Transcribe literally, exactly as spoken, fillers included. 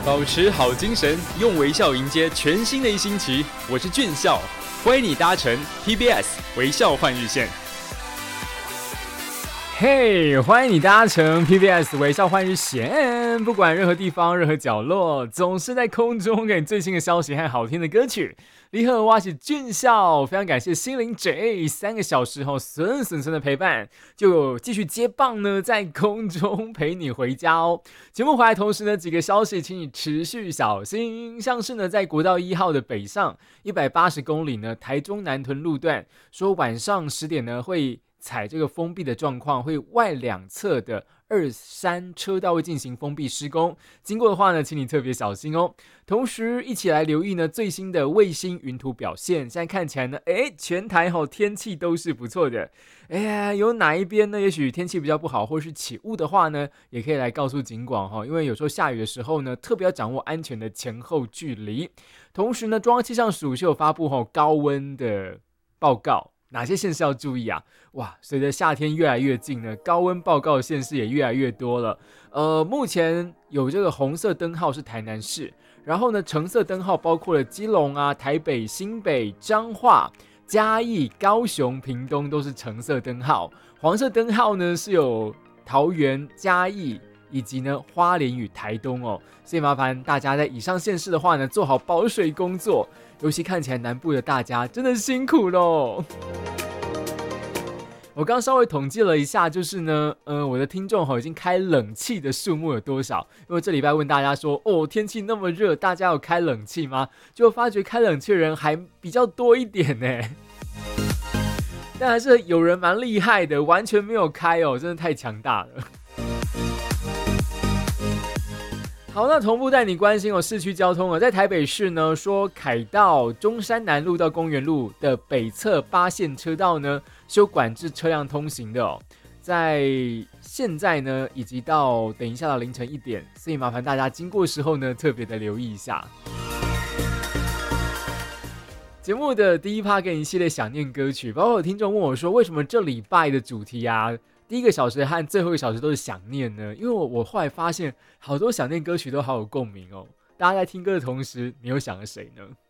保持好精神，用微笑迎接全新的一星期。我是俊孝，欢迎你搭乘 P B S 微笑换日线。 嘿、hey, 欢迎你搭乘 P B S 微笑换日线，不管任何地方、任何角落，总是在空中给你最新的消息和好听的歌曲。你好，我是俊孝，非常感谢心灵 J 三个小时后孙孙孙的陪伴，就继续接棒呢，在空中陪你回家哦。节目回来同时呢，几个消息，请你持续小心，像是呢，在国道一号的北上一百八十公里呢，台中南屯路段，说晚上十点呢会采这个封闭的状况，会外两侧的二三车道会进行封闭施工，经过的话呢，请你特别小心哦。同时一起来留意呢最新的卫星云图表现，现在看起来呢，哎，全台吼天气都是不错的。哎呀，有哪一边呢？也许天气比较不好，或是起雾的话呢，也可以来告诉警广哈，因为有时候下雨的时候呢，特别要掌握安全的前后距离。同时呢，中央气象署是有发布吼高温的报告。哪些县市要注意啊？哇，随着夏天越来越近呢，高温报告的县市也越来越多了。呃，目前有这个红色灯号是台南市，然后呢，橙色灯号包括了基隆啊、台北、新北、彰化、嘉义、高雄、屏东都是橙色灯号，黄色灯号呢是有桃园、嘉义以及呢花莲与台东哦。所以麻烦大家在以上县市的话呢，做好保水工作。尤其看起来南部的大家真的辛苦咯。我刚稍微统计了一下，就是呢，呃，我的听众已经开冷气的数目有多少？因为这礼拜问大家说，哦，天气那么热，大家有开冷气吗？就发觉开冷气的人还比较多一点呢。但还是有人蛮厉害的，完全没有开哦，真的太强大了。好，那同步带你关心哦，市区交通哦，在台北市呢，说凯道中山南路到公园路的北侧八线车道呢，是有管制车辆通行的哦。在现在呢，以及到等一下到凌晨一点，所以麻烦大家经过的时候呢，特别的留意一下。节目的第一趴给你一系列想念歌曲，包括有听众问我说，为什么这礼拜的主题啊？第一个小时和最后一个小时都是想念呢，因为 我, 我后来发现好多想念歌曲都好有共鸣哦。大家在听歌的同时，你又想了谁呢？